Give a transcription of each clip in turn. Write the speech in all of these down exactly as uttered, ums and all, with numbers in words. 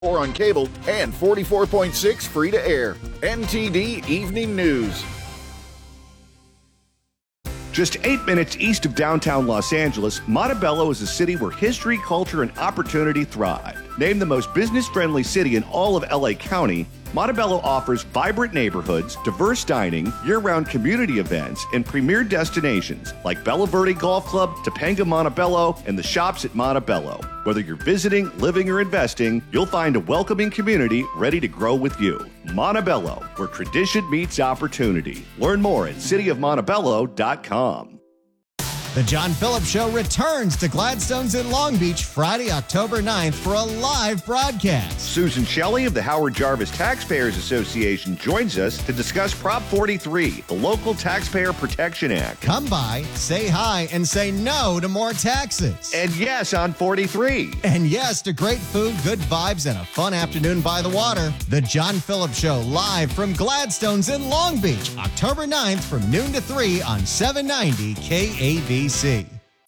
four on cable and forty-four point six free to air. N T D Evening News. Just eight minutes east of downtown Los Angeles, Montebello is a city where history, culture, and opportunity thrive. Named the most business-friendly city in all of L A County, Montebello offers vibrant neighborhoods, diverse dining, year-round community events, and premier destinations like Bella Verde Golf Club, Topanga Montebello, and the shops at Montebello. Whether you're visiting, living, or investing, you'll find a welcoming community ready to grow with you. Montebello, where tradition meets opportunity. Learn more at city of montebello dot com. The John Phillips Show returns to Gladstone's in Long Beach Friday, October ninth for a live broadcast. Susan Shelley of the Howard Jarvis Taxpayers Association joins us to discuss Prop forty-three, the Local Taxpayer Protection Act. Come by, say hi, and say no to more taxes. And yes on forty-three. And yes to great food, good vibes, and a fun afternoon by the water. The John Phillips Show live from Gladstone's in Long Beach, October ninth from noon to three on seven ninety K A B C.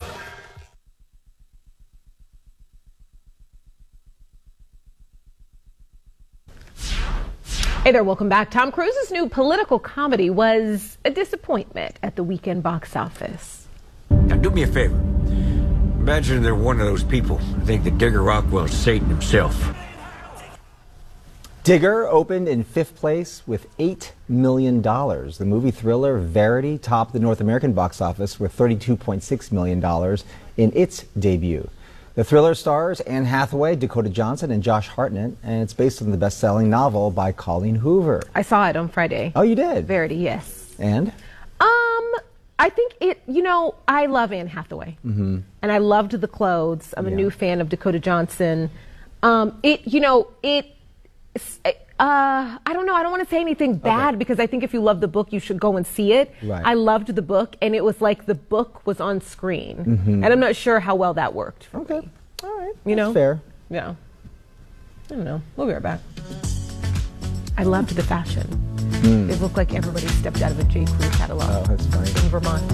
Hey there, welcome back. Tom Cruise's new political comedy was a disappointment at the weekend box office. Now do me a favor. Imagine they're one of those people who think that Digger Rockwell is Satan himself. Digger opened in fifth place with eight million dollars. The movie thriller Verity topped the North American box office with thirty-two point six million dollars in its debut. The thriller stars Anne Hathaway, Dakota Johnson, and Josh Hartnett, and it's based on the best-selling novel by Colleen Hoover. I saw it on Friday. Oh, you did? Verity, yes. And? Um, I think it, you know, I love Anne Hathaway. Mm-hmm. And I loved the clothes. I'm a Yeah. new fan of Dakota Johnson. Um, it, you know, it, Uh, I don't know. I don't want to say anything bad Okay. because I think if you love the book, you should go and see it. Right. I loved the book, and it was like the book was on screen, Mhm. and I'm not sure how well that worked. For Okay. me. All right. You know, That's fair. Yeah. I don't know. We'll be right back. I loved the fashion. Mm. It looked like everybody stepped out of a J. Crew catalog. Oh, that's funny. In Vermont.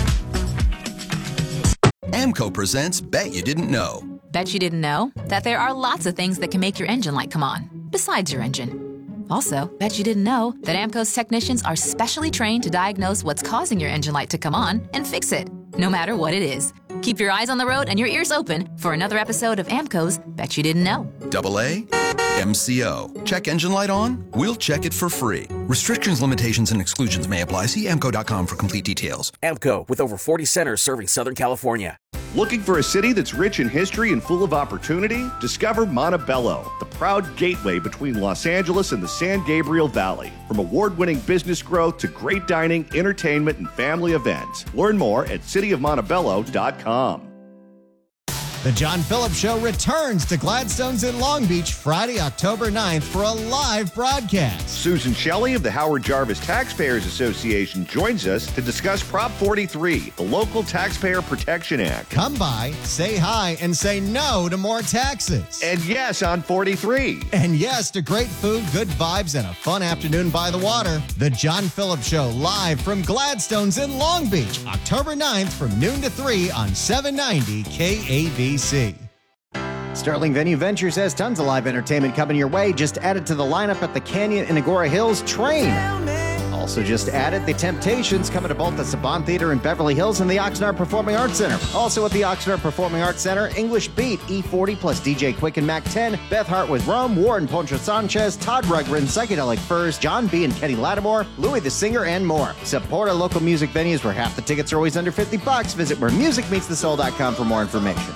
AMCO presents Bet You Didn't Know. Bet you didn't know that there are lots of things that can make your engine light come on, besides your engine. Also, bet you didn't know that AMCO's technicians are specially trained to diagnose what's causing your engine light to come on and fix it, no matter what it is. Keep your eyes on the road and your ears open for another episode of AMCO's Bet You Didn't Know. Double A, M C O. Check engine light on? We'll check it for free. Restrictions, limitations, and exclusions may apply. See A M C O dot com for complete details. AMCO, with over forty centers serving Southern California. Looking for a city that's rich in history and full of opportunity? Discover Montebello, the proud gateway between Los Angeles and the San Gabriel Valley. From award-winning business growth to great dining, entertainment, and family events. Learn more at city of montebello dot com. The John Phillips Show returns to Gladstone's in Long Beach Friday, October ninth for a live broadcast. Susan Shelley of the Howard Jarvis Taxpayers Association joins us to discuss Prop forty-three, the Local Taxpayer Protection Act. Come by, say hi, and say no to more taxes. And yes on forty-three. And yes to great food, good vibes, and a fun afternoon by the water. The John Phillips Show live from Gladstone's in Long Beach, October ninth from noon to three on seven ninety K A B C. Sterling Venue Ventures has tons of live entertainment coming your way. Just added to the lineup at the Canyon in Agora Hills Train. Also just added The Temptations coming to both the Saban Theater in Beverly Hills and the Oxnard Performing Arts Center. Also at the Oxnard Performing Arts Center, English Beat, E forty plus D J Quick and Mac ten, Beth Hart with Rome, Warren Poncho Sanchez, Todd Ruggren, Psychedelic Furs, John B. and Kenny Lattimore, Louis the Singer, and more. Support our local music venues where half the tickets are always under fifty bucks. Visit where music meets the soul dot com for more information.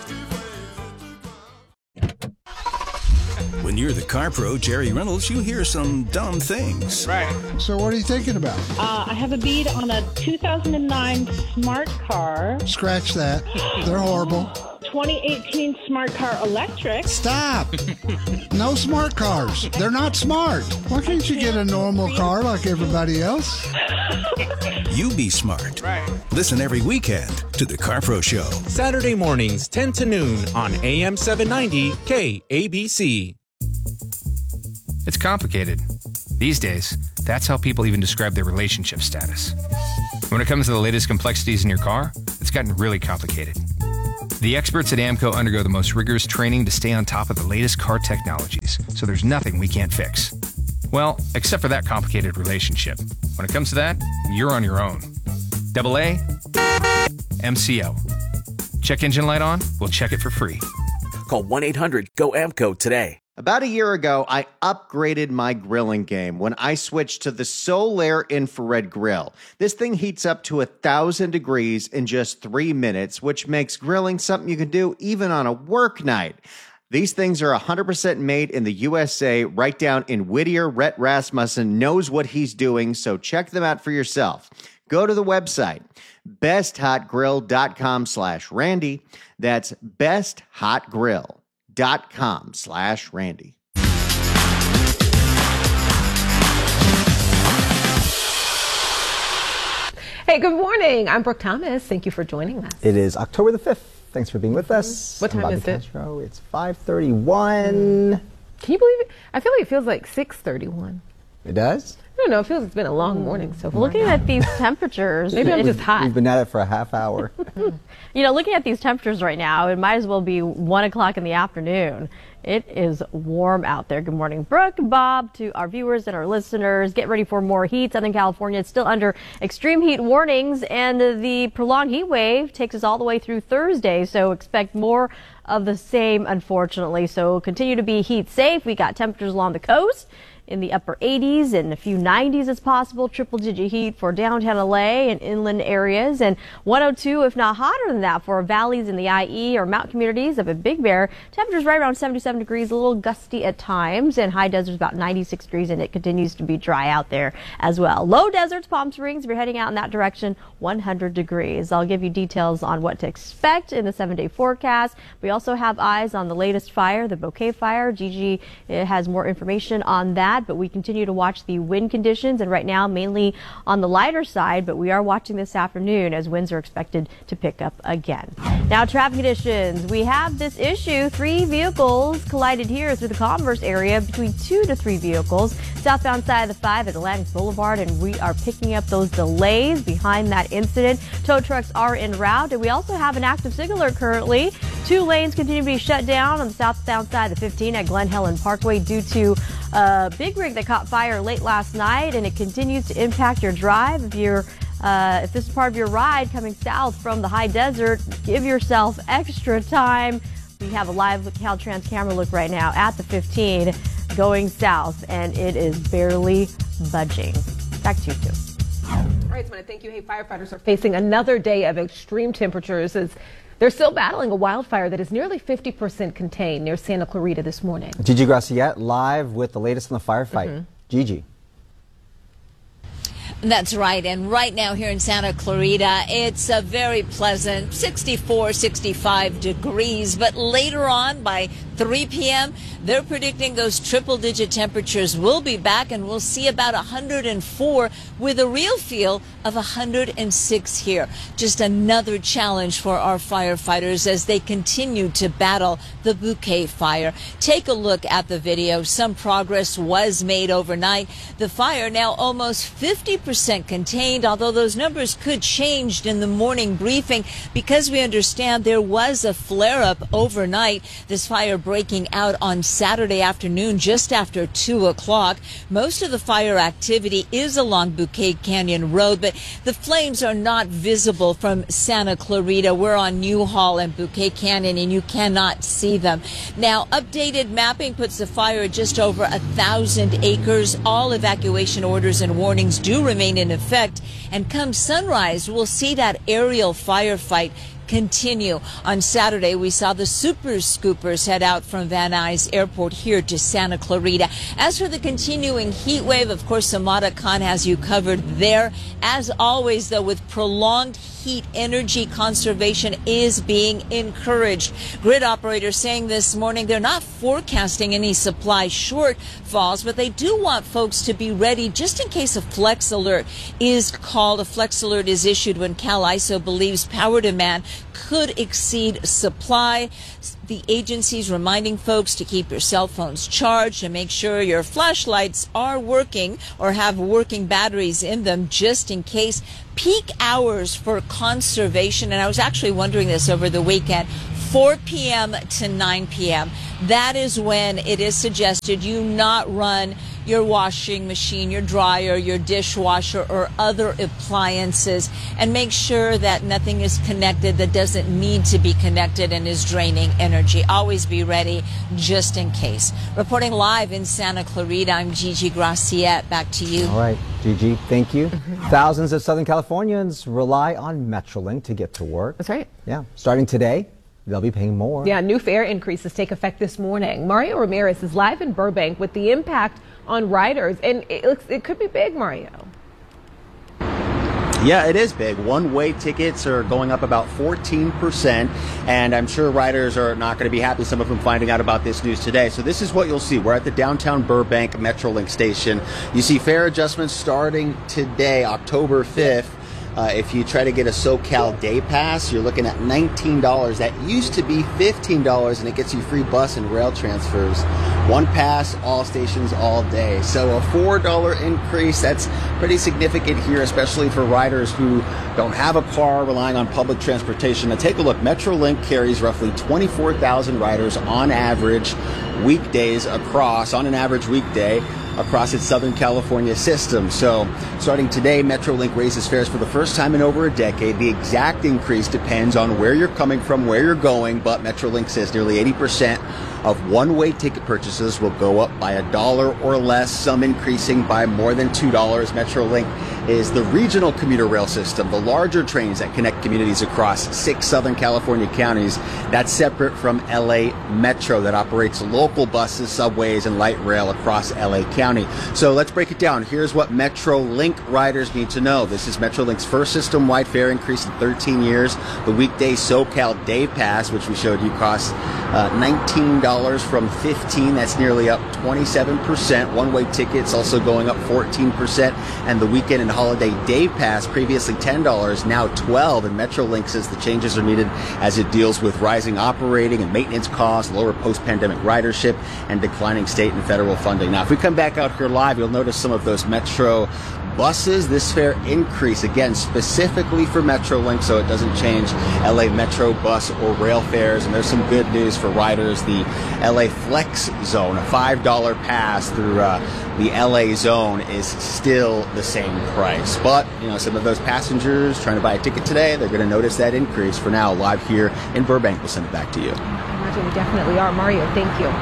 When you're the car pro, Jerry Reynolds, you hear some dumb things. Right. So what are you thinking about? Uh, I have a bead on a two thousand nine Smart Car. Scratch that. They're horrible. twenty eighteen Smart Car Electric. Stop. No smart cars. They're not smart. Why can't you get a normal car like everybody else? You be smart. Right. Listen every weekend to the Car Pro Show. Saturday mornings, ten to noon on A M seven ninety K A B C. It's complicated. These days, that's how people even describe their relationship status. When it comes to the latest complexities in your car, it's gotten really complicated. The experts at AMCO undergo the most rigorous training to stay on top of the latest car technologies, so there's nothing we can't fix. Well, except for that complicated relationship. When it comes to that, you're on your own. Double A, M C O. Check engine light on? We'll check it for free. Call one eight hundred G O A M C O today. About a year ago, I upgraded my grilling game when I switched to the Solaire infrared grill. This thing heats up to one thousand degrees in just three minutes, which makes grilling something you can do even on a work night. These things are one hundred percent made in the U S A, right down in Whittier. Rhett Rasmussen knows what he's doing, so check them out for yourself. Go to the website, besthotgrill.com slash Randy. That's besthotgrill. Dot com slash Randy. Hey, good morning. I'm Brooke Thomas. Thank you for joining us. It is October the fifth. Thanks for being with us. What time I'm is Bobby it? Castro. It's five thirty-one. Can you believe it? I feel like it feels like six thirty-one. It does? I don't know. It feels it's been a long morning so far. Looking at these temperatures, maybe I'm just hot. We've been at it for a half hour. You know, looking at these temperatures right now, it might as well be one o'clock in the afternoon. It is warm out there. Good morning, Brooke, Bob, to our viewers and our listeners. Get ready for more heat. Southern California is still under extreme heat warnings, and the prolonged heat wave takes us all the way through Thursday. So expect more of the same, unfortunately. So continue to be heat safe. We got temperatures along the coast in the upper eighties and a few nineties as possible. Triple digit heat for downtown L A and inland areas, and one oh two, if not hotter than that, for valleys in the I E or mountain communities up at Big Bear. Temperatures right around seventy-seven degrees, a little gusty at times, and high deserts about ninety-six degrees, and it continues to be dry out there as well. Low deserts, Palm Springs, if you're heading out in that direction, one hundred degrees. I'll give you details on what to expect in the seven day forecast. We also have eyes on the latest fire, the Bouquet Fire. Gigi has more information on that. But we continue to watch the wind conditions, and right now mainly on the lighter side, but we are watching this afternoon as winds are expected to pick up again. Now, traffic conditions. We have this issue. Three vehicles collided here through the Converse area, between two to three vehicles. Southbound side of the five at Atlantic Boulevard, and we are picking up those delays behind that incident. Tow trucks are en route, and we also have an active signal alert currently. Two lanes continue to be shut down on the southbound side of the fifteen at Glen Helen Parkway due to a big rig that caught fire late last night, and it continues to impact your drive. If you're uh, if this is part of your ride coming south from the high desert, give yourself extra time. We have a live Caltrans camera look right now at the fifteen going south, and it is barely budging. Back to you, too. All right, so I want to thank you. Hey, firefighters are facing another day of extreme temperatures as they're still battling a wildfire that is nearly fifty percent contained near Santa Clarita this morning. Gigi Graciette live with the latest on the firefight. Mm-hmm. Gigi. That's right. And right now here in Santa Clarita, it's a very pleasant sixty-four, sixty-five degrees. But later on by three p.m., they're predicting those triple digit temperatures will be back, and we'll see about one hundred four with a real feel of one hundred six here. Just another challenge for our firefighters as they continue to battle the Bouquet Fire. Take a look at the video. Some progress was made overnight. The fire now almost fifty percent contained, although those numbers could change in the morning briefing because we understand there was a flare-up overnight. This fire breaking out on Saturday afternoon just after two o'clock. Most of the fire activity is along Bouquet Canyon Road, but the flames are not visible from Santa Clarita. We're on Newhall and Bouquet Canyon, and you cannot see them. Now, updated mapping puts the fire at just over a thousand acres. All evacuation orders and warnings do remain in effect, and come sunrise, we'll see that aerial firefight continue. On Saturday, we saw the Super Scoopers head out from Van Nuys Airport here to Santa Clarita. As for the continuing heat wave, of course, Samada Khan has you covered there. As always, though, with prolonged heat, energy conservation is being encouraged. Grid operators saying this morning they're not forecasting any supply shortfalls, but they do want folks to be ready just in case a flex alert is called. A flex alert is issued when Cal I S O believes power demand could exceed supply. The agency's reminding folks to keep your cell phones charged and make sure your flashlights are working or have working batteries in them just in case. Peak hours for conservation, and I was actually wondering this over the weekend, four p.m. to nine p.m. That is when it is suggested you not run your washing machine, your dryer, your dishwasher, or other appliances, and make sure that nothing is connected that doesn't need to be connected and is draining energy. Always be ready just in case. Reporting live in Santa Clarita, I'm Gigi Graciette. Back to you. All right, Gigi, thank you. Thousands of Southern Californians rely on Metrolink to get to work. That's right. Yeah, starting today, they'll be paying more. Yeah, new fare increases take effect this morning. Mario Ramirez is live in Burbank with the impact on riders, and it looks it could be big, Mario. Yeah, it is big. One-way tickets are going up about fourteen percent, and I'm sure riders are not going to be happy, some of them finding out about this news today. So this is what you'll see. We're at the downtown Burbank Metrolink station. You see fare adjustments starting today, October fifth. Uh, if you try to get a SoCal Day Pass, you're looking at nineteen dollars. That used to be fifteen dollars, and it gets you free bus and rail transfers. One pass, all stations, all day. So a four dollar increase, that's pretty significant here, especially for riders who don't have a car, relying on public transportation. Now take a look. Metrolink carries roughly twenty-four thousand riders on average weekdays across, on an average weekday, across its Southern California system. So starting today, Metrolink raises fares for the first time in over a decade. The exact increase depends on where you're coming from, where you're going, but Metrolink says nearly eighty percent of one-way ticket purchases will go up by a dollar or less, some increasing by more than two dollars. Metrolink is the regional commuter rail system, the larger trains that connect communities across six Southern California counties. That's separate from L A Metro that operates local buses, subways, and light rail across L A County. So let's break it down. Here's what Metrolink riders need to know. This is Metrolink's first system-wide fare increase in thirteen years. The weekday SoCal Day Pass, which we showed you, costs uh, nineteen dollars from fifteen dollars. That's nearly up twenty-seven percent. One-way tickets also going up fourteen percent. And the weekend and holiday Day Pass, previously ten dollars, now twelve dollars. And Metrolink says the changes are needed as it deals with rising operating and maintenance costs, lower post-pandemic ridership, and declining state and federal funding. Now, if we come back out here live, you'll notice some of those Metro buses. This fare increase, again, specifically for Metrolink, so it doesn't change L A Metro bus or rail fares. And there's some good news for riders. The L A Flex Zone, a five dollar pass through uh, the L A Zone, is still the same price. But, you know, some of those passengers trying to buy a ticket today, they're going to notice that increase. For now, live here in Burbank, we'll send it back to you. I imagine we definitely are. Mario, thank you.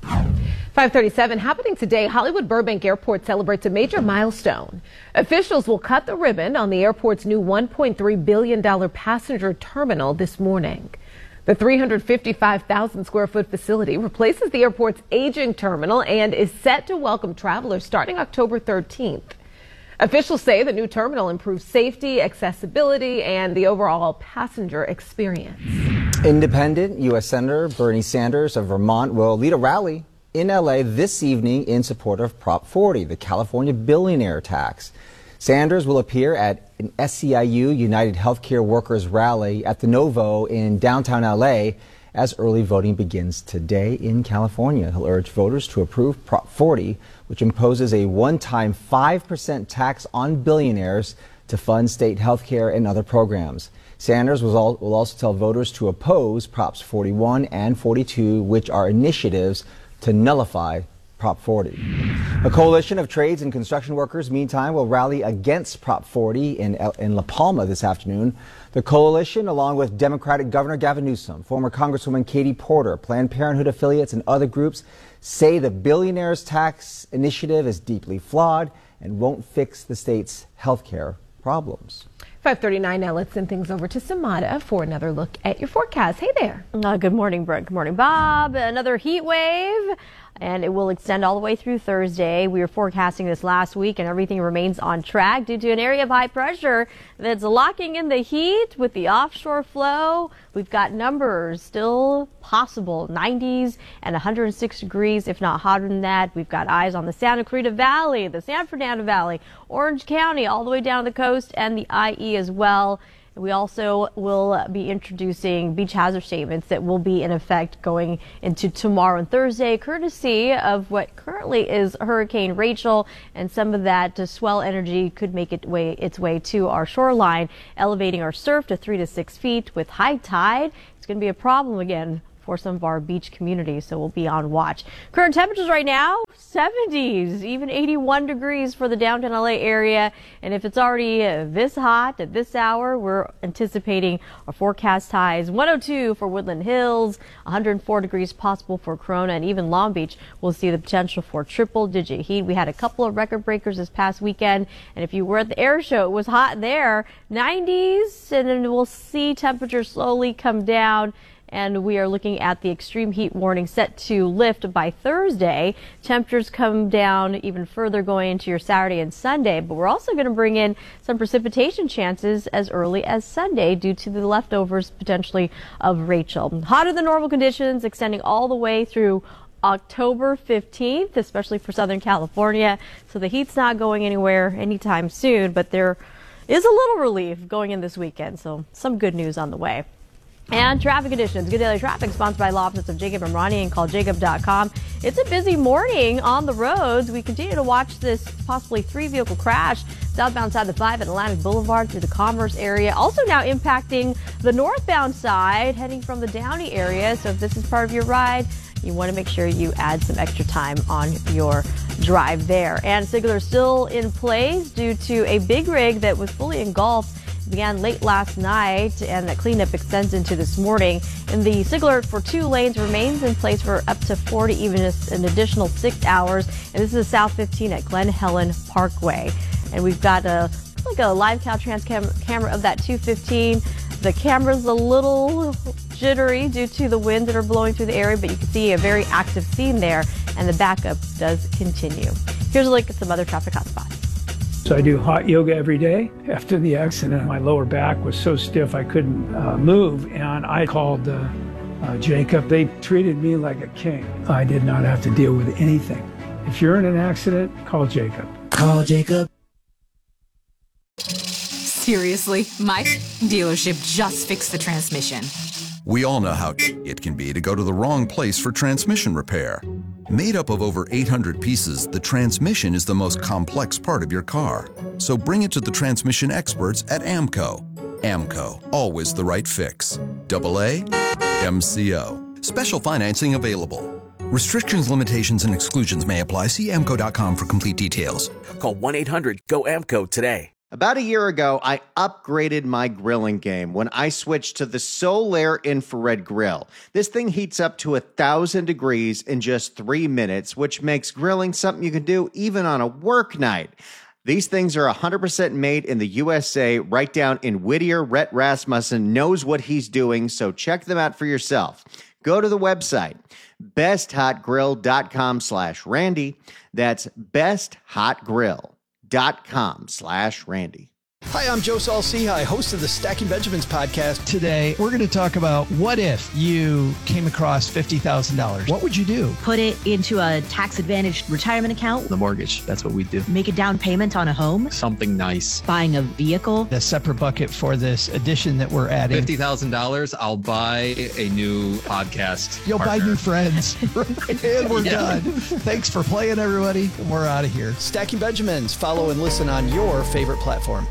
five thirty-seven, happening today, Hollywood Burbank Airport celebrates a major milestone. Officials will cut the ribbon on the airport's new one point three billion dollars passenger terminal this morning. The three hundred fifty-five thousand square foot facility replaces the airport's aging terminal and is set to welcome travelers starting October thirteenth. Officials say the new terminal improves safety, accessibility, and the overall passenger experience. Independent U S Senator Bernie Sanders of Vermont will lead a rally in L A this evening in support of Prop forty, the California billionaire tax. Sanders will appear at an S C I U United Healthcare Workers rally at the Novo in downtown L A as early voting begins today in California. He'll urge voters to approve Prop forty, which imposes a one-time five percent tax on billionaires to fund state healthcare and other programs. Sanders will also tell voters to oppose Props forty-one and forty-two, which are initiatives to nullify Prop forty. A coalition of trades and construction workers, meantime, will rally against Prop forty in, in La Palma this afternoon. The coalition, along with Democratic Governor Gavin Newsom, former Congresswoman Katie Porter, Planned Parenthood affiliates, and other groups, say the billionaires' tax initiative is deeply flawed and won't fix the state's health care problems. five thirty-nine now. Let's send things over to Samada for another look at your forecast. Hey there. Uh, good morning, Brooke. Good morning, Bob. Another heat wave, and it will extend all the way through Thursday. We were forecasting this last week, and everything remains on track due to an area of high pressure that's locking in the heat with the offshore flow. We've got numbers still possible, nineties and one hundred six degrees, if not hotter than that. We've got eyes on the Santa Clarita Valley, the San Fernando Valley, Orange County, all the way down the coast, and the I E as well. We also will be introducing beach hazard statements that will be in effect going into tomorrow and Thursday, courtesy of what currently is Hurricane Rachel, and some of that uh, swell energy could make it way, its way to our shoreline, elevating our surf to three to six feet. With high tide, it's going to be a problem again for some of our beach communities, so we'll be on watch. Current temperatures right now, seventies, even eighty-one degrees for the downtown L A area. And if it's already uh, this hot at this hour, we're anticipating our forecast highs one oh two for Woodland Hills, one hundred four degrees possible for Corona, and even Long Beach will see the potential for triple digit heat. We had a couple of record breakers this past weekend, and if you were at the air show, it was hot there, nineties, and then we'll see temperatures slowly come down. And we are looking at the extreme heat warning set to lift by Thursday. Temperatures come down even further going into your Saturday and Sunday, but we're also going to bring in some precipitation chances as early as Sunday due to the leftovers potentially of Rachel. Hotter than normal conditions extending all the way through October fifteenth, especially for Southern California. So the heat's not going anywhere anytime soon, but there is a little relief going in this weekend. So some good news on the way. And traffic conditions. Good Daily Traffic sponsored by Law Office of Jacob and Ronnie, and call jacob dot com. It's a busy morning on the roads. We continue to watch this possibly three vehicle crash southbound side of the five at Atlantic Boulevard through the Commerce area. Also now impacting the northbound side heading from the Downey area. So if this is part of your ride, you want to make sure you add some extra time on your drive there. And Sigler still in place due to a big rig that was fully engulfed. Began late last night, and that cleanup extends into this morning. And the SIG alert for two lanes remains in place for up to four to even an additional six hours. And this is South fifteen at Glen Helen Parkway. And we've got a like a live Caltrans cam camera of that two fifteen. The camera's a little jittery due to the winds that are blowing through the area, but you can see a very active scene there, and the backup does continue. Here's a look at some other traffic hotspots. So I do hot yoga every day. After the accident, my lower back was so stiff I couldn't uh, move, and I called uh, uh, Jacob. They treated me like a king. I did not have to deal with anything. If you're in an accident, call Jacob. Call Jacob. Seriously, my dealership just fixed the transmission. We all know how it can be to go to the wrong place for transmission repair. Made up of over eight hundred pieces, the transmission is the most complex part of your car. So bring it to the transmission experts at AMCO. AMCO, always the right fix. Double A, M C O. Special financing available. Restrictions, limitations, and exclusions may apply. See A M C O dot com for complete details. Call one eight hundred G O A M C O today. About a year ago, I upgraded my grilling game when I switched to the Solaire infrared grill. This thing heats up to one thousand degrees in just three minutes, which makes grilling something you can do even on a work night. These things are one hundred percent made in the U S A, right down in Whittier. Rhett Rasmussen knows what he's doing, so check them out for yourself. Go to the website, best hot grill dot com slash Randy. That's best hot grill dot com slash Randy. Hi, I'm Joe Saul-Sehy, host of the Stacking Benjamins podcast. Today, we're going to talk about what if you came across fifty thousand dollars? What would you do? Put it into a tax-advantaged retirement account. The mortgage, that's what we do. Make a down payment on a home. Something nice. Buying a vehicle. A separate bucket for this addition that we're adding. fifty thousand dollars, I'll buy a new podcast You'll partner. buy new friends. And we're Yeah. done. Thanks for playing, everybody. And we're out of here. Stacking Benjamins. Follow and listen on your favorite platform.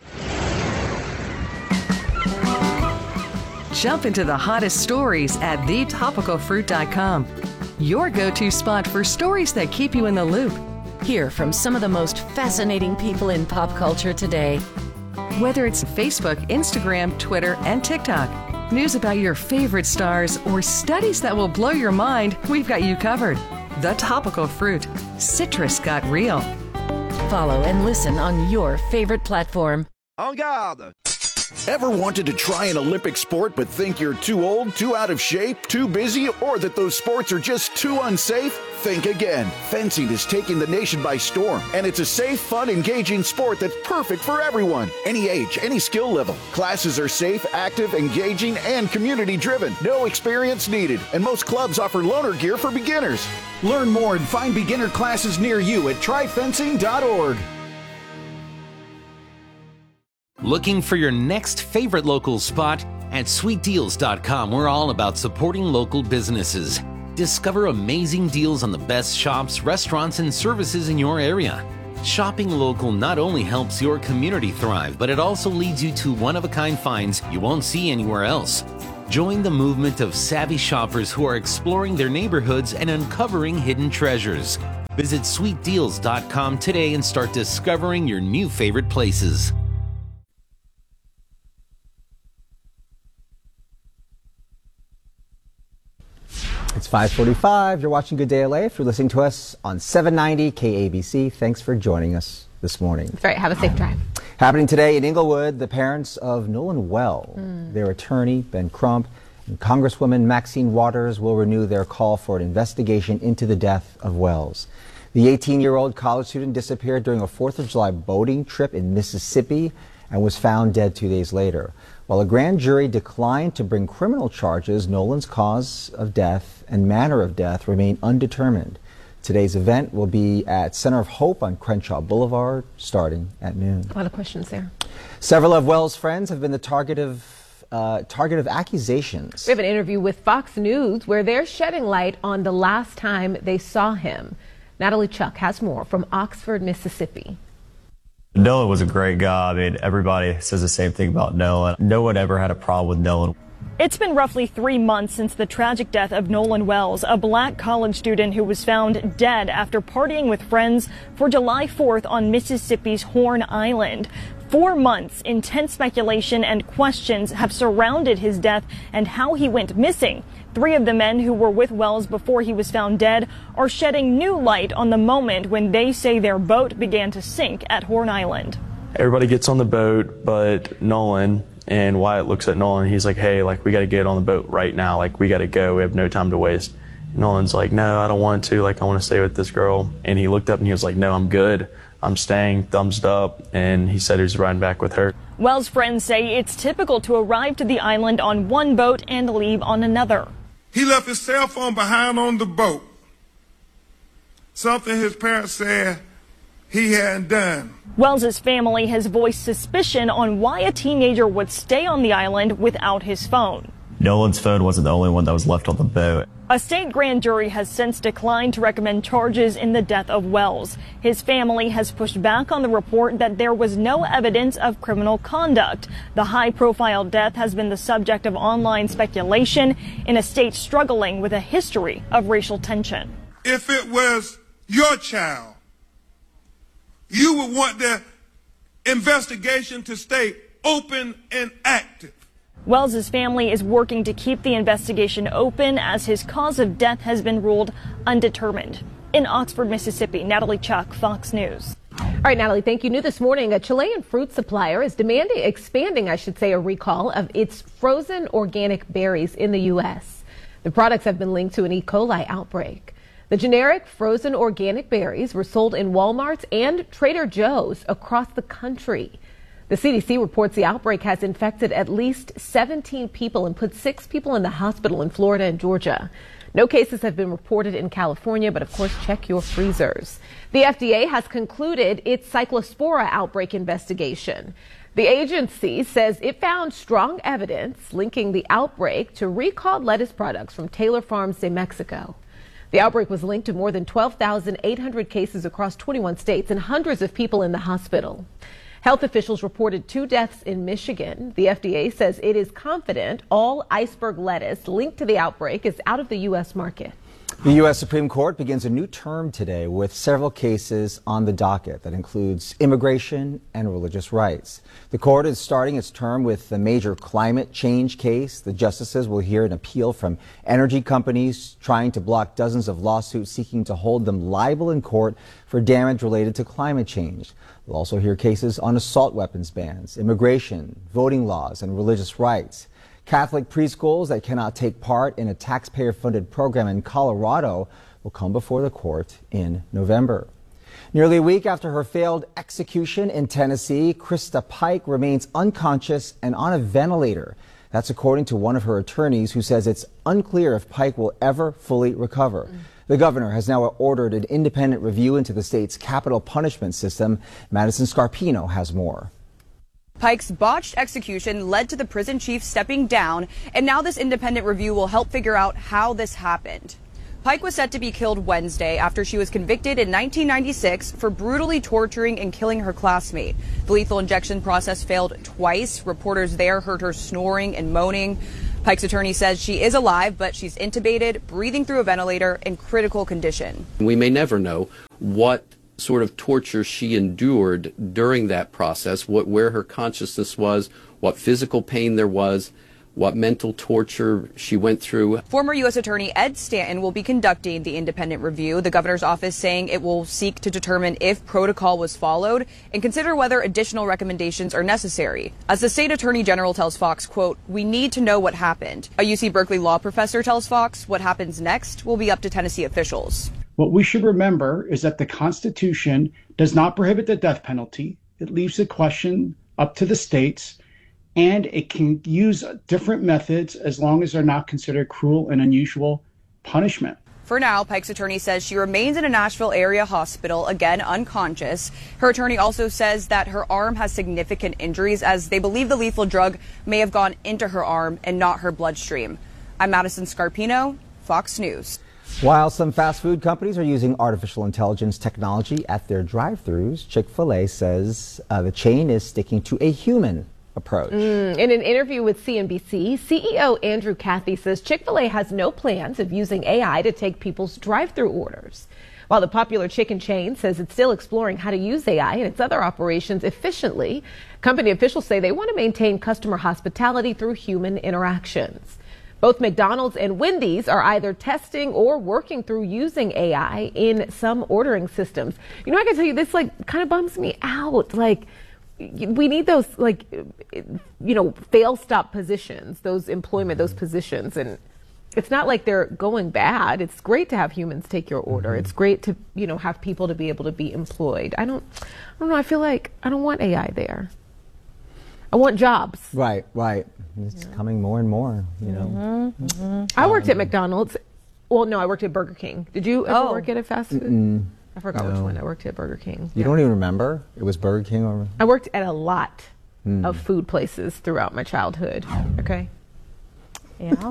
Jump into the hottest stories at the topical fruit dot com. Your go-to spot for stories that keep you in the loop. Hear from some of the most fascinating people in pop culture today. Whether it's Facebook, Instagram, Twitter, and TikTok, news about your favorite stars, or studies that will blow your mind, we've got you covered. The Topical Fruit. Citrus got real. Follow and listen on your favorite platform. En garde! Ever wanted to try an Olympic sport but think you're too old, too out of shape, too busy, or that those sports are just too unsafe? Think again. Fencing is taking the nation by storm, and it's a safe, fun, engaging sport that's perfect for everyone. Any age, any skill level. Classes are safe, active, engaging, and community-driven. No experience needed, and most clubs offer loaner gear for beginners. Learn more and find beginner classes near you at try fencing dot org. Looking for your next favorite local spot? At sweet deals dot com, we're all about supporting local businesses. Discover amazing deals on the best shops, restaurants, and services in your area. Shopping local not only helps your community thrive, but it also leads you to one-of-a-kind finds you won't see anywhere else. Join the movement of savvy shoppers who are exploring their neighborhoods and uncovering hidden treasures. Visit sweet deals dot com today and start discovering your new favorite places. It's five forty-five. You're watching Good Day L A. If you're listening to us on seven ninety K A B C, thanks for joining us this morning. That's right. Have a safe drive. Happening today in Inglewood, the parents of Nolan Well, mm. their attorney, Ben Crump, and Congresswoman Maxine Waters will renew their call for an investigation into the death of Wells. The eighteen-year-old college student disappeared during a fourth of July boating trip in Mississippi and was found dead two days later. While a grand jury declined to bring criminal charges, Nolan's cause of death and manner of death remain undetermined. Today's event will be at Center of Hope on Crenshaw Boulevard, starting at noon. A lot of questions there. Several of Wells' friends have been the target of uh, target of accusations. We have an interview with Fox News where they're shedding light on the last time they saw him. Natalie Chuck has more from Oxford, Mississippi. Nolan was a great guy. I mean, everybody says the same thing about Nolan. No one ever had a problem with Nolan. It's been roughly three months since the tragic death of Nolan Wells, a black college student who was found dead after partying with friends for July fourth on Mississippi's Horn Island. Four months, intense speculation and questions have surrounded his death and how he went missing. Three of the men who were with Wells before he was found dead are shedding new light on the moment when they say their boat began to sink at Horn Island. Everybody gets on the boat, but Nolan, and Wyatt looks at Nolan. He's like, hey, like, we got to get on the boat right now. Like, we got to go. We have no time to waste. And Nolan's like, no, I don't want to. Like, I want to stay with this girl. And he looked up and he was like, no, I'm good. I'm staying, thumbs up. And he said he was riding back with her. Wells' friends say it's typical to arrive to the island on one boat and leave on another. He left his cell phone behind on the boat. Something his parents said he hadn't done. Wells' family has voiced suspicion on why a teenager would stay on the island without his phone. Nolan's phone wasn't the only one that was left on the boat. A state grand jury has since declined to recommend charges in the death of Wells. His family has pushed back on the report that there was no evidence of criminal conduct. The high-profile death has been the subject of online speculation in a state struggling with a history of racial tension. If it was your child, you would want the investigation to stay open and active. Wells' family is working to keep the investigation open as his cause of death has been ruled undetermined. In Oxford, Mississippi, Natalie Chuck, Fox News. All right, Natalie, thank you. New this morning, a Chilean fruit supplier is demanding, expanding, I should say, a recall of its frozen organic berries in the U S. The products have been linked to an E. coli outbreak. The generic frozen organic berries were sold in Walmarts and Trader Joe's across the country. The C D C reports the outbreak has infected at least seventeen people and put six people in the hospital in Florida and Georgia. No cases have been reported in California, but of course, check your freezers. The F D A has concluded its Cyclospora outbreak investigation. The agency says it found strong evidence linking the outbreak to recalled lettuce products from Taylor Farms de Mexico. The outbreak was linked to more than twelve thousand eight hundred cases across twenty-one states and hundreds of people in the hospital. Health officials reported two deaths in Michigan. The F D A says it is confident all iceberg lettuce linked to the outbreak is out of the U S market. The U S Supreme Court begins a new term today with several cases on the docket that includes immigration and religious rights. The court is starting its term with the major climate change case. The justices will hear an appeal from energy companies trying to block dozens of lawsuits seeking to hold them liable in court for damage related to climate change. We'll also hear cases on assault weapons bans, immigration, voting laws, and religious rights. Catholic preschools that cannot take part in a taxpayer-funded program in Colorado will come before the court in November. Nearly a week after her failed execution in Tennessee, Krista Pike remains unconscious and on a ventilator. That's according to one of her attorneys, who says it's unclear if Pike will ever fully recover. Mm. The governor has now ordered an independent review into the state's capital punishment system. Madison Scarpino has more. Pike's botched execution led to the prison chief stepping down, and now this independent review will help figure out how this happened. Pike was set to be killed Wednesday after she was convicted in nineteen ninety-six for brutally torturing and killing her classmate. The lethal injection process failed twice. Reporters there heard her snoring and moaning. Pike's attorney says she is alive, but she's intubated, breathing through a ventilator, in critical condition. We may never know what sort of torture she endured during that process, what, where her consciousness was, what physical pain there was, what mental torture she went through. Former U S Attorney Ed Stanton will be conducting the independent review. The governor's office saying it will seek to determine if protocol was followed and consider whether additional recommendations are necessary. As the state attorney general tells Fox, quote, "We need to know what happened." A U C Berkeley law professor tells Fox what happens next will be up to Tennessee officials. What we should remember is that the Constitution does not prohibit the death penalty. It leaves the question up to the states, and it can use different methods as long as they're not considered cruel and unusual punishment. For now, Pike's attorney says she remains in a Nashville area hospital, again unconscious. Her attorney also says that her arm has significant injuries as they believe the lethal drug may have gone into her arm and not her bloodstream. I'm Madison Scarpino, Fox News. While some fast food companies are using artificial intelligence technology at their drive-thrus, Chick-fil-A says uh, the chain is sticking to a human approach. Mm, in an interview with C N B C, C E O Andrew Cathy says Chick-fil-A has no plans of using A I to take people's drive-thru orders. While the popular chicken chain says it's still exploring how to use A I in its other operations efficiently, company officials say they want to maintain customer hospitality through human interactions. Both McDonald's and Wendy's are either testing or working through using A I in some ordering systems. You know, I can tell you this, like, kind of bums me out. Like, we need those, like, you know, fail stop positions, those employment, those positions. And it's not like they're going bad. It's great to have humans take your order. It's great to, you know, have people to be able to be employed. I don't, I don't know. I feel like I don't want A I there. I want jobs. Right, right. It's yeah. coming more and more, you know. Mm-hmm, mm-hmm. I worked at McDonald's. Well, no, I worked at Burger King. Did you ever oh. work at a fast food? Mm-mm. I forgot no. which one. I worked at Burger King. You yeah. don't even remember? It was Burger King? Or... I worked at a lot mm. of food places throughout my childhood. Okay? Yeah.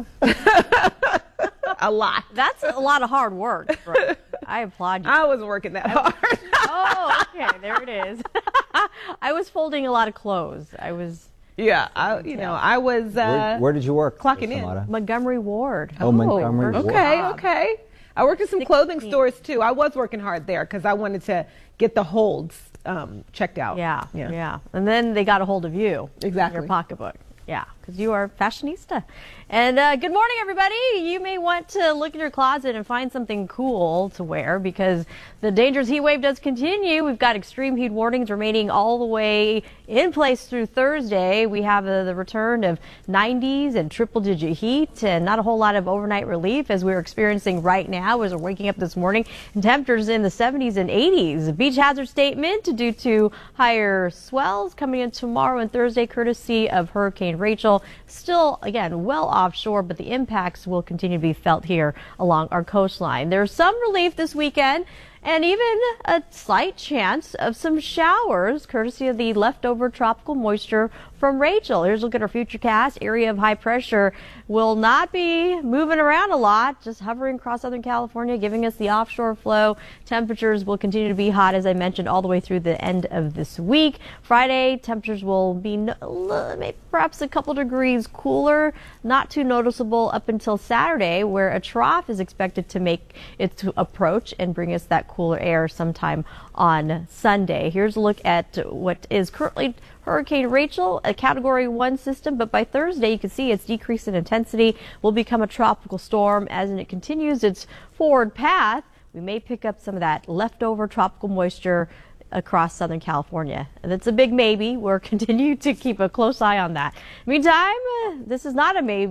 A lot. That's a lot of hard work. Right? I applaud you. I wasn't working that hard. Oh, okay. There it is. I was folding a lot of clothes. I was... Yeah, I, you know, I was... Uh, where, where did you work? Clocking in. Montgomery Ward. Oh, oh Montgomery Ward. Okay, okay. I worked at some clothing stores, too. I was working hard there because I wanted to get the holds um, checked out. Yeah, yeah, yeah. And then they got a hold of you. Exactly. Your pocketbook. Yeah, because you are fashionista. And uh, good morning, everybody. You may want to look in your closet and find something cool to wear because the dangerous heat wave does continue. We've got extreme heat warnings remaining all the way in place through Thursday. We have uh, the return of nineties and triple-digit heat and not a whole lot of overnight relief as we're experiencing right now as we're waking up this morning. And temperatures in the seventies and eighties. A beach hazard statement due to higher swells coming in tomorrow and Thursday courtesy of Hurricane Rachel. Still, again, well offshore, but the impacts will continue to be felt here along our coastline. There's some relief this weekend and even a slight chance of some showers courtesy of the leftover tropical moisture from Rachel. Here's a look at our futurecast. Area of high pressure will not be moving around a lot, just hovering across Southern California, giving us the offshore flow. Temperatures will continue to be hot, as I mentioned, all the way through the end of this week. Friday, temperatures will be no, maybe perhaps a couple degrees cooler, not too noticeable up until Saturday, where a trough is expected to make its approach and bring us that cooler air sometime on Sunday. Here's a look at what is currently Hurricane Rachel, a category one system, but by Thursday you can see its decrease in intensity will become a tropical storm as it continues its forward path. We may pick up some of that leftover tropical moisture across Southern California. And that's a big maybe. We'll continue to keep a close eye on that. Meantime, uh, this is not a maybe.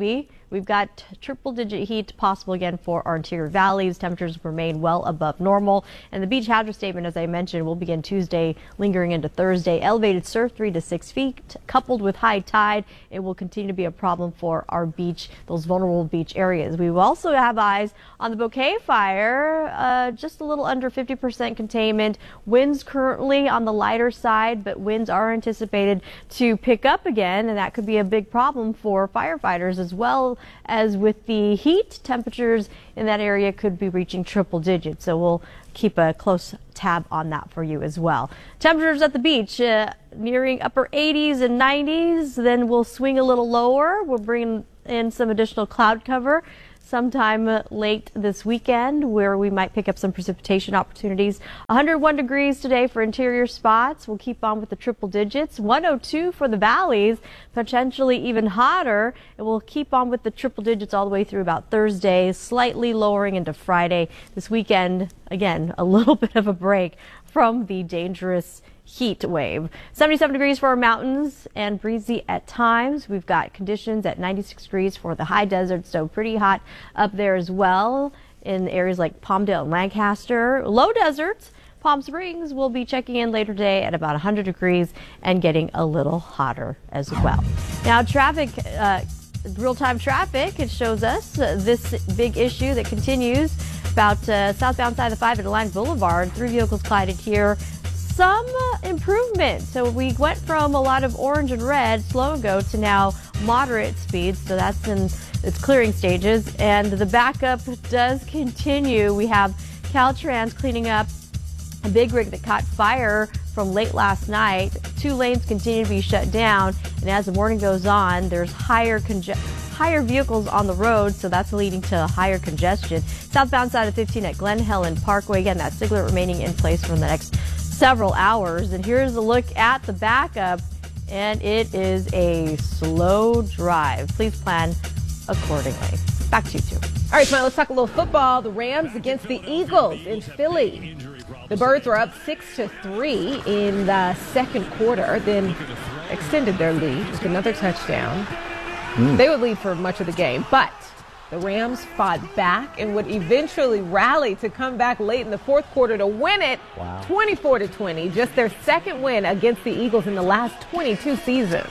We've got triple-digit heat possible again for our interior valleys. Temperatures remain well above normal. And the beach hazard statement, as I mentioned, will begin Tuesday, lingering into Thursday. Elevated surf three to six feet, coupled with high tide. It will continue to be a problem for our beach, those vulnerable beach areas. We will also have eyes on the Bouquet Fire, uh, just a little under fifty percent containment. Winds currently on the lighter side, but winds are anticipated to pick up again, and that could be a big problem for firefighters, as well as with the heat. Temperatures in that area could be reaching triple digits, so we'll keep a close tab on that for you as well. Temperatures at the beach uh, nearing upper eighties and nineties, then we'll swing a little lower. We'll bring in some additional cloud cover sometime late this weekend, where we might pick up some precipitation opportunities. one hundred one degrees today for interior spots. We'll keep on with the triple digits. one oh two for the valleys, potentially even hotter. And we'll keep on with the triple digits all the way through about Thursday, slightly lowering into Friday. This weekend, again, a little bit of a break from the dangerous heat wave. seventy-seven degrees for our mountains and breezy at times. We've got conditions at ninety-six degrees for the high desert, so pretty hot up there as well in areas like Palmdale and Lancaster. Low deserts, Palm Springs will be checking in later today at about one hundred degrees and getting a little hotter as well. Now, traffic, uh, real-time traffic, it shows us uh, this big issue that continues about uh, southbound side of the five at Atlantic Boulevard. Three vehicles collided here. Some uh, improvement. So we went from a lot of orange and red slow go to now moderate speeds. So that's in its clearing stages. And the backup does continue. We have Caltrans cleaning up a big rig that caught fire from late last night. Two lanes continue to be shut down. And as the morning goes on, there's higher conge- higher vehicles on the road, so that's leading to higher congestion. Southbound side of fifteen at Glen Helen Parkway. Again, that signal remaining in place for the next several hours. And here's a look at the backup, and it is a slow drive. Please plan accordingly. Back to you two. All right, Smile, let's talk a little football. The Rams against the Eagles in Philly. The Birds were up six to three in the second quarter, then extended their lead with another touchdown. Mm. They would lead for much of the game, but the Rams fought back and would eventually rally to come back late in the fourth quarter to win it. Wow. twenty-four to twenty, just their second win against the Eagles in the last twenty-two seasons.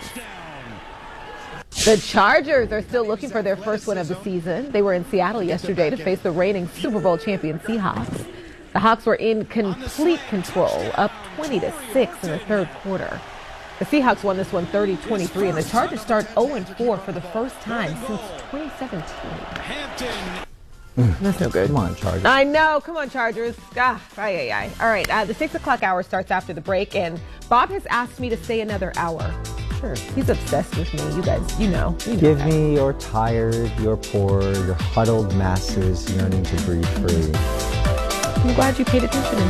The Chargers are still looking for their first win of the season. They were in Seattle yesterday to face the reigning Super Bowl champion Seahawks. The Hawks were in complete control, up twenty to six in the third quarter. The Seahawks won this one thirty twenty-three, and the Chargers start oh and four for the first time since twenty seventeen. Mm. That's no good. Come on, Chargers. I know. Come on, Chargers. Ah, aye, aye, aye. All right, uh, the six o'clock hour starts after the break, and Bob has asked me to stay another hour. Sure. He's obsessed with me. You guys, you know. You know Give that. me your tired, your poor, your huddled masses yearning to breathe free. I'm glad you paid attention.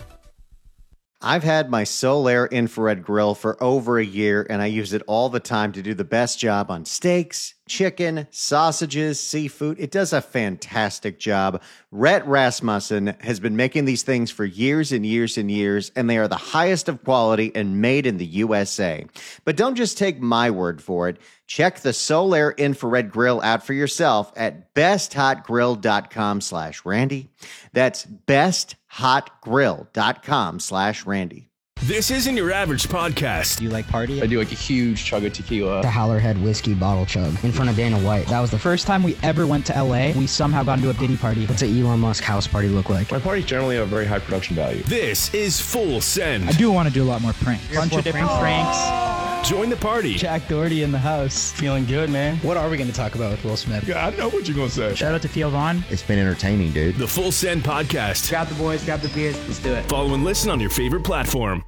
I've had my Solaire infrared grill for over a year, and I use it all the time to do the best job on steaks, chicken, sausages, seafood. It does a fantastic job. Rhett Rasmussen has been making these things for years and years and years, and they are the highest of quality and made in the U S A. But don't just take my word for it. Check the Solaire infrared grill out for yourself at besthotgrill.com slash Randy. That's besthotgrill.com slash Randy. This isn't your average podcast. Do you like party? I do like a huge chug of tequila. The Howlerhead whiskey bottle chug in front of Dana White. That was the first time we ever went to L A. We somehow got into a Diddy party. What's an Elon Musk house party look like? My parties generally have very high production value. This is Full Send. I do want to do a lot more pranks. A bunch of different pranks. pranks. Join the party. Jack Doherty in the house. Feeling good, man. What are we going to talk about with Will Smith? Yeah, I know what you're going to say. Shout out to Theo Vaughn. It's been entertaining, dude. The Full Send podcast. Grab the boys, grab the beers. Let's do it. Follow and listen on your favorite platform.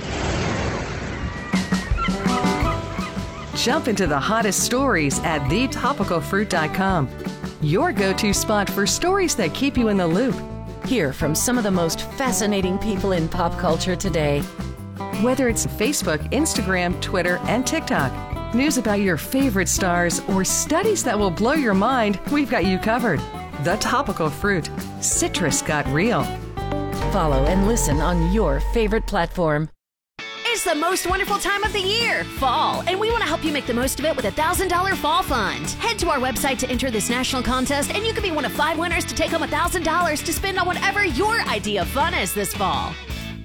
Jump into the hottest stories at the topical fruit dot com. Your go-to spot for stories that keep you in the loop. Hear from some of the most fascinating people in pop culture today. Whether it's Facebook, Instagram, Twitter, and TikTok, news about your favorite stars, or studies that will blow your mind, we've got you covered. The Topical Fruit. Citrus got real. Follow and listen on your favorite platform. It's It's the most wonderful time of the year, fall, and we want to help you make the most of it with a one thousand dollars Fall Fund. Head to our website to enter this national contest, and you could be one of five winners to take home one thousand dollars to spend on whatever your idea of fun is this fall.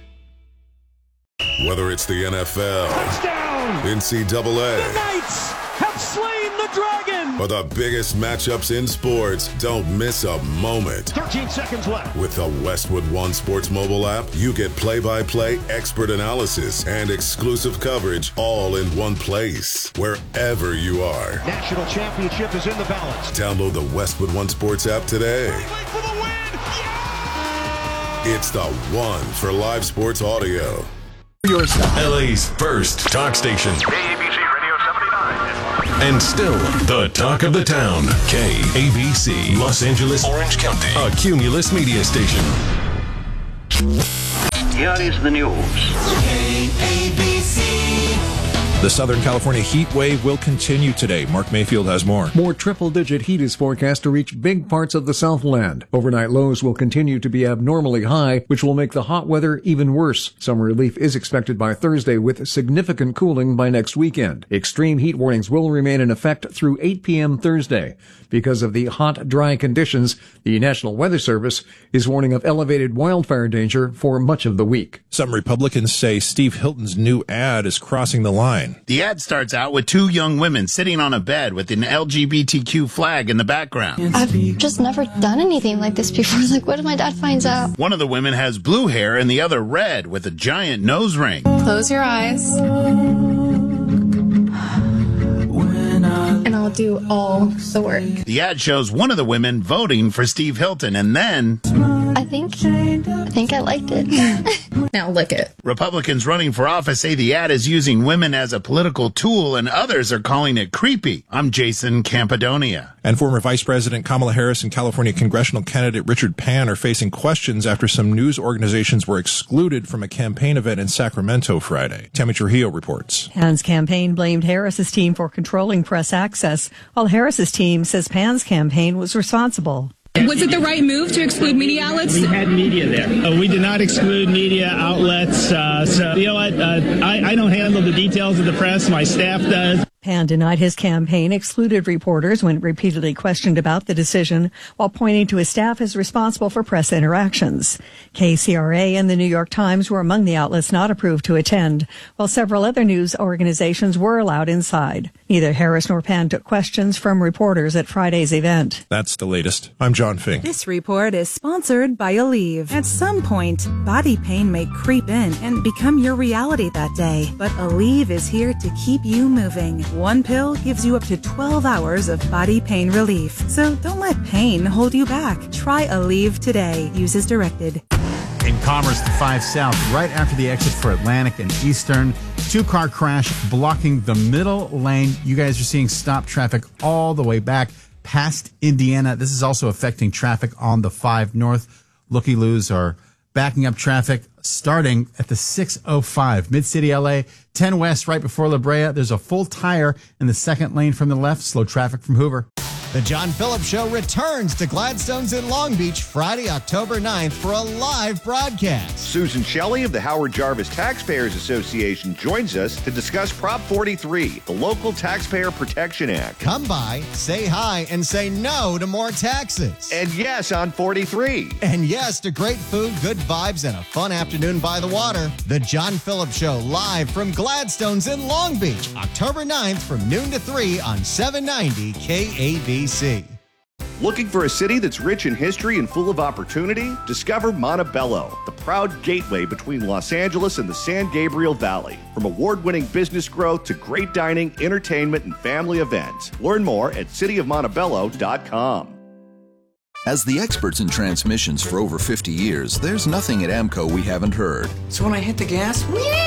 Whether it's the N F L, touchdown, N C double A, the Knights have slain the dragon, or the biggest matchups in sports, don't miss a moment. thirteen seconds left. With the Westwood One Sports mobile app, you get play-by-play expert analysis and exclusive coverage all in one place, wherever you are. National championship is in the balance. Download the Westwood One Sports app today. For the win. Yeah! It's the one for live sports audio. L A's first talk station. K A B C Radio seventy-nine. And still the talk of the town. K A B C, Los Angeles, Orange County. A Cumulus media station. Here is the news. K A B C. The Southern California heat wave will continue today. Mark Mayfield has more. More triple-digit heat is forecast to reach big parts of the Southland. Overnight lows will continue to be abnormally high, which will make the hot weather even worse. Some relief is expected by Thursday with significant cooling by next weekend. Extreme heat warnings will remain in effect through eight p.m. Thursday. Because of the hot, dry conditions, the National Weather Service is warning of elevated wildfire danger for much of the week. Some Republicans say Steve Hilton's new ad is crossing the line. The ad starts out with two young women sitting on a bed with an L G B T Q flag in the background. I've just never done anything like this before. Like, what if my dad finds out? One of the women has blue hair and the other red with a giant nose ring. Close your eyes. And I'll do all the work. The ad shows one of the women voting for Steve Hilton, and then... I think, I think I liked it. Now lick it. Republicans running for office say the ad is using women as a political tool, and others are calling it creepy. I'm Jason Campidonia. And former Vice President Kamala Harris and California congressional candidate Richard Pan are facing questions after some news organizations were excluded from a campaign event in Sacramento Friday. Tammy Trujillo reports. Pan's campaign blamed Harris's team for controlling press access, while Harris's team says Pan's campaign was responsible. Was it the right move to exclude media outlets? We had media there. Uh, we did not exclude media outlets. Uh, so, you know what? Uh, I, I don't handle the details of the press. My staff does. Pan denied his campaign excluded reporters when repeatedly questioned about the decision, while pointing to his staff as responsible for press interactions. K C R A and the New York Times were among the outlets not approved to attend, while several other news organizations were allowed inside. Neither Harris nor Pan took questions from reporters at Friday's event. That's the latest. I'm John Fink. This report is sponsored by Aleve. At some point, body pain may creep in and become your reality that day, but Aleve is here to keep you moving. One pill gives you up to twelve hours of body pain relief. So don't let pain hold you back. Try Aleve today. Use as directed. In Commerce, the five South, right after the exit for Atlantic and Eastern. Two-car crash blocking the middle lane. You guys are seeing stop traffic all the way back past Indiana. This is also affecting traffic on the five North. Looky-loos are backing up traffic starting at the six oh five. Mid-City L A, ten West right before La Brea. There's a full tire in the second lane from the left. Slow traffic from Hoover. The John Phillips Show returns to Gladstone's in Long Beach Friday, October ninth for a live broadcast. Susan Shelley of the Howard Jarvis Taxpayers Association joins us to discuss Prop forty-three, the Local Taxpayer Protection Act. Come by, say hi, and say no to more taxes. And yes on forty-three. And yes to great food, good vibes, and a fun afternoon by the water. The John Phillips Show live from Gladstone's in Long Beach, October ninth from noon to three on seven ninety K A B C. Looking for a city that's rich in history and full of opportunity? Discover Montebello, the proud gateway between Los Angeles and the San Gabriel Valley. From award-winning business growth to great dining, entertainment, and family events. Learn more at city of montebello dot com. As the experts in transmissions for over fifty years, there's nothing at AMCO we haven't heard. So when I hit the gas,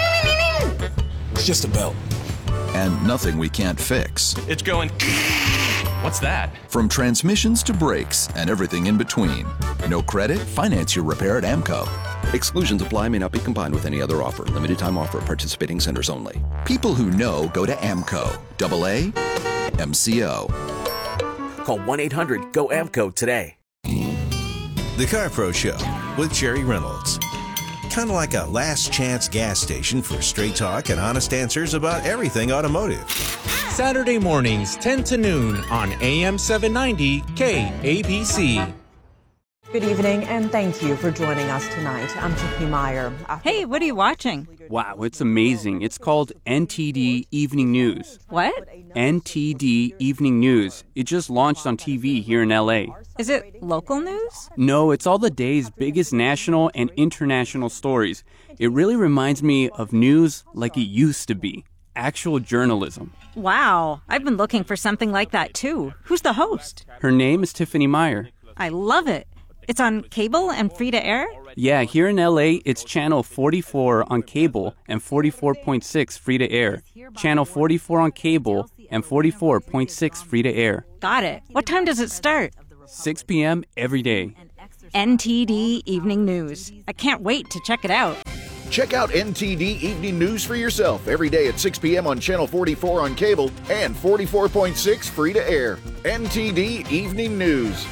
it's just a belt. And nothing we can't fix. It's going... What's that? From transmissions to brakes and everything in between. No credit? Finance your repair at AMCO. Exclusions apply, may not be combined with any other offer. Limited time offer, participating centers only. People who know go to AMCO. Double A M C O. Call one eight hundred go A M C O today. The Car Pro Show with Jerry Reynolds. kind of like a last chance gas station for straight talk and honest answers about everything automotive. Saturday mornings, ten to noon on A M seven ninety K A B C. Good evening, and thank you for joining us tonight. I'm Tiffany Meyer. Hey, what are you watching? Wow, it's amazing. It's called N T D Evening News. What? N T D Evening News. It just launched on T V here in L A. Is it local news? No, it's all the day's biggest national and international stories. It really reminds me of news like it used to be. Actual journalism. Wow, I've been looking for something like that too. Who's the host? Her name is Tiffany Meyer. I love it. It's on cable and free to air? Yeah, here in L A, it's channel forty-four on cable and forty-four point six free to air. Channel forty-four on cable and forty-four point six free to air. Got it. What time does it start? six p.m. every day. N T D Evening News. I can't wait to check it out. Check out N T D Evening News for yourself every day at six p.m. on Channel forty-four on cable and forty-four point six free to air. N T D Evening News.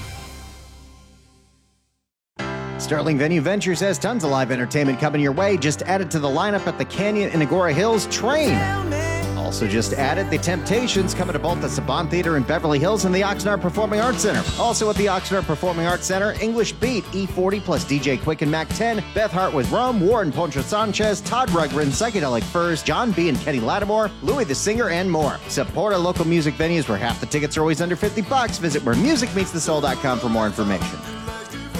Sterling Venue Ventures has tons of live entertainment coming your way. Just added to the lineup at the Canyon in Agora Hills Train. Also just added The Temptations coming to both the Saban Theater in Beverly Hills and the Oxnard Performing Arts Center. Also at the Oxnard Performing Arts Center, English Beat, E forty plus D J Quick and Mac ten, Beth Hart with Rome, Warren Poncho Sanchez, Todd Ruggren, Psychedelic Furs, John B. and Kenny Lattimore, Louis the Singer, and more. Support our local music venues where half the tickets are always under fifty bucks. Visit where music meets the soul dot com for more information.